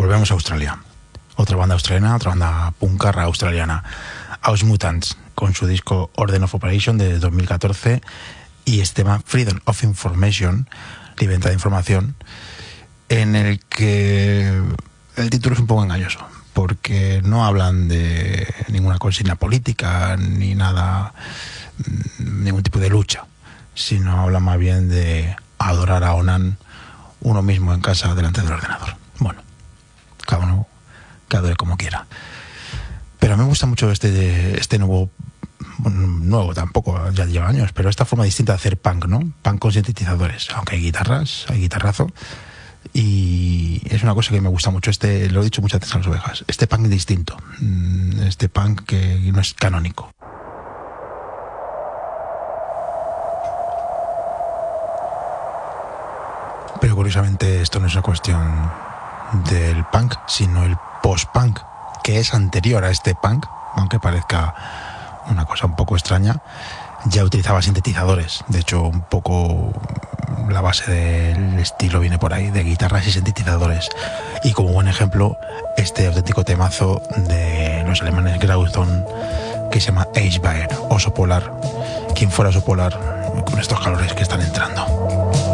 volvemos a Australia. Otra banda australiana, otra banda punkarra australiana, House Mutants, con su disco Order of Operation de 2014 y este tema Freedom of Information, libertad de información, en el que el título es un poco engañoso, porque no hablan de ninguna consigna política ni nada, ningún tipo de lucha, sino hablan más bien de adorar a Onan uno mismo en casa delante del ordenador. Bueno, cada uno que adore como quiera. Pero a mí me gusta mucho este nuevo tampoco, ya lleva años, pero esta forma distinta de hacer punk, ¿no? Punk con sintetizadores, aunque hay guitarras, hay guitarrazo, y es una cosa que me gusta mucho. Lo he dicho muchas veces a las ovejas, este punk distinto, este punk que no es canónico. Pero curiosamente esto no es una cuestión del punk, sino el post-punk, que es anterior a este punk, aunque parezca una cosa un poco extraña. Ya utilizaba sintetizadores, de hecho un poco la base del estilo viene por ahí, de guitarras y sintetizadores, y como buen ejemplo este auténtico temazo de los alemanes Grauzone que se llama Eisbär, oso polar. Quien fuera oso polar con estos calores que están entrando.